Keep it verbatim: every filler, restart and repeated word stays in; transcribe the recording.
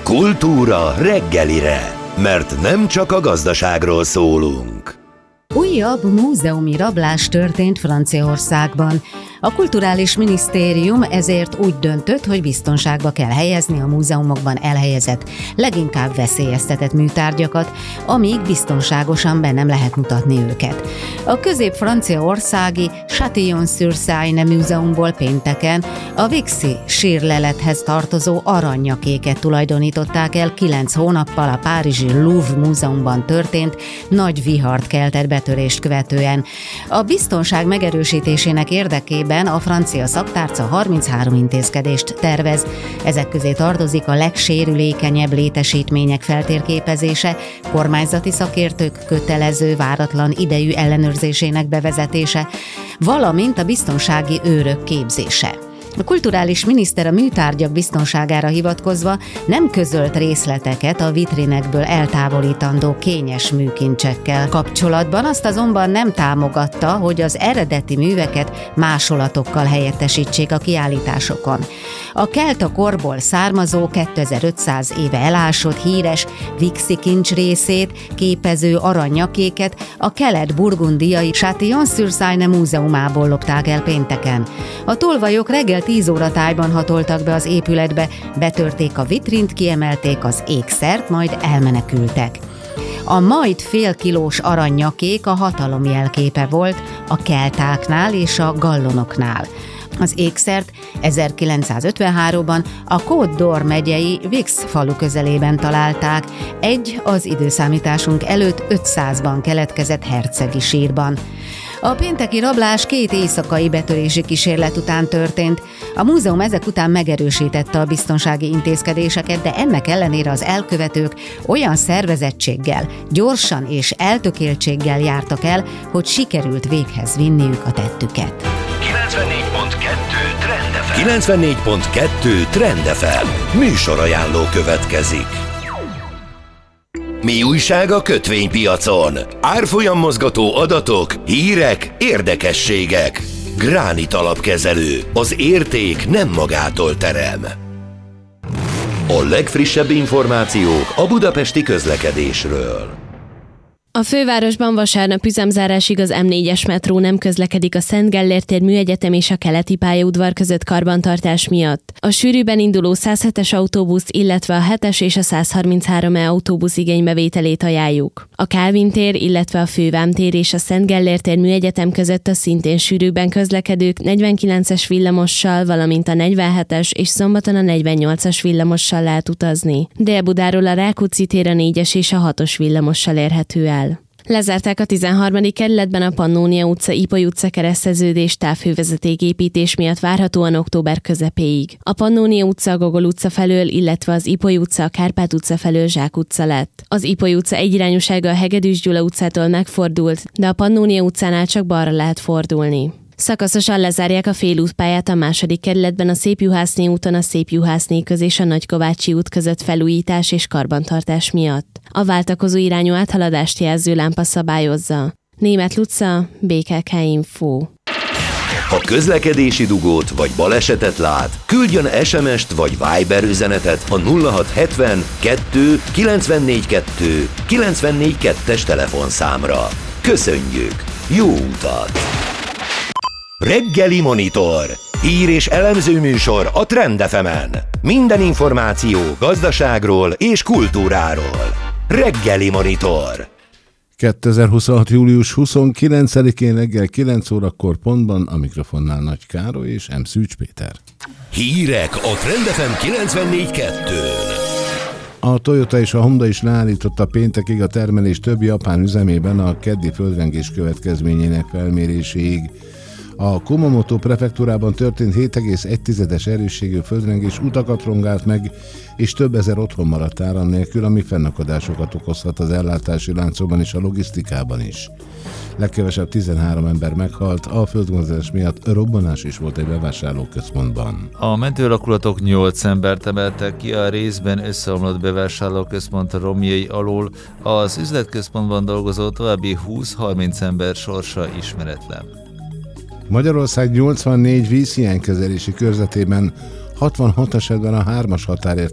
Kultúra reggelire, mert nem csak a gazdaságról szólunk. Újabb múzeumi rablás történt Franciaországban. A Kulturális Minisztérium ezért úgy döntött, hogy biztonságba kell helyezni a múzeumokban elhelyezett, leginkább veszélyeztetett műtárgyakat, amíg biztonságosan be nem lehet mutatni őket. A közép-franciaországi Châtillon-sur-Seine múzeumból pénteken a Vixi sírlelethez tartozó aranynyakéket tulajdonították el kilenc hónappal a párizsi Louvre múzeumban történt nagy vihart keltett betörést követően. A biztonság megerősítésének érdekében a francia szaktárca harminchárom intézkedést tervez. Ezek közé tartozik a legsérülékenyebb létesítmények feltérképezése, kormányzati szakértők kötelező váratlan idejű ellenőrzésének bevezetése, valamint a biztonsági őrök képzése. A kulturális miniszter a műtárgyak biztonságára hivatkozva nem közölt részleteket a vitrinekből eltávolítandó kényes műkincsekkel kapcsolatban, azt azonban nem támogatta, hogy az eredeti műveket másolatokkal helyettesítsék a kiállításokon. A kelta korból származó kétezer-ötszáz éve elásott híres Vixi kincs részét képező aranynyakéket a kelet-burgundiai Châtillon-sur-Seine múzeumából lopták el pénteken. A tolvajok reggel tíz óra tájban hatoltak be az épületbe, betörték a vitrint, kiemelték az ékszert, majd elmenekültek. A majd fél kilós aranynyakék a hatalom jelképe volt a keltáknál és a gallonoknál. Az ékszert ezerkilencszázötvenháromban a Côte d'Or megyei Vix falu közelében találták, egy az időszámításunk előtt ötszázban keletkezett hercegi sírban. A pénteki rablás két éjszakai betörési kísérlet után történt. A múzeum ezek után megerősítette a biztonsági intézkedéseket, de ennek ellenére az elkövetők olyan szervezettséggel, gyorsan és eltökéltséggel jártak el, hogy sikerült véghez vinniük a tettüket. kilencvennégy pont kettő Trend ef em. kilencvennégy pont kettő Trend ef em. Műsorajánló következik. Mi újság a kötvénypiacon? Árfolyammozgató adatok, hírek, érdekességek. Gránit alapkezelő. Az érték nem magától terem. A legfrissebb információk a budapesti közlekedésről. A fővárosban vasárnap üzemzárásig az em négyes metró nem közlekedik a Szent Gellért tér Műegyetem és a Keleti pályaudvar között karbantartás miatt. A sűrűben induló száz hetes autóbusz, illetve a hetes és a száz harminchárom E autóbusz igénybevételét ajánljuk. A Kálvin tér, illetve a Fővám tér és a Szent Gellért tér Műegyetem között a szintén sűrűben közlekedők negyvenkilences villamossal, valamint a negyvenhetes és szombaton a negyvennyolcas villamossal lehet utazni. Dél-Budáról a Rákóczi tér a négyes és a hatos villamossal érhető el. Lezárták a tizenharmadik kerületben a Pannónia utca Ipoly utca kereszteződés távhővezetéképítés miatt várhatóan október közepéig. A Pannónia utca a Gogol utca felől, illetve az Ipoly utca a Kárpát utca felől Zsák utca lett. Az Ipoly utca egyirányúsága a Hegedűs Gyula utcától megfordult, de a Pannónia utcánál csak balra lehet fordulni. Szakaszosan lezárják a félútpályát a második kerületben a Szépjuhászné úton a Szépjuhászné köz és a Nagykovácsi út között felújítás és karbantartás miatt. A váltakozó irányú áthaladást jelző lámpa szabályozza. Németh Luca, bé ká ká Info. Ha közlekedési dugót vagy balesetet lát, küldjön es em est vagy Viber üzenetet a nulla hat hetven kettő kilencvennégy kettő kilencvennégy kettes telefonszámra. Köszönjük! Jó utat! Reggeli Monitor. Hír és elemző műsor a Trend ef emen. Minden információ gazdaságról és kultúráról. Reggeli Monitor. kétezer-huszonhat. július huszonkilencedikén reggel kilenc órakor pontban a mikrofonnál Nagy Károly és M. Szűcs Péter. Hírek a Trend ef em kilencvennégy kettőn. A Toyota és a Honda is leállította péntekig a termelés több japán üzemében a keddi földrengés következményének felméréséig. A Kumamoto prefektúrában történt hét egész egy erősségű földrengés utakat rongált meg, és több ezer otthon maradt áram nélkül, ami fennakadásokat okozhat az ellátási láncokban és a logisztikában is. Legkevesebb tizenhárom ember meghalt, a földgondozás miatt robbanás is volt egy bevásárlóközpontban. A mentőalakulatok nyolc embert emeltek ki a részben összeomlott bevásárlóközpont romjai alól, az üzletközpontban dolgozó további húsz-harminc ember sorsa ismeretlen. Magyarország nyolcvannégy vízhiánykezelési körzetében hatvanhat esetben a hármas határért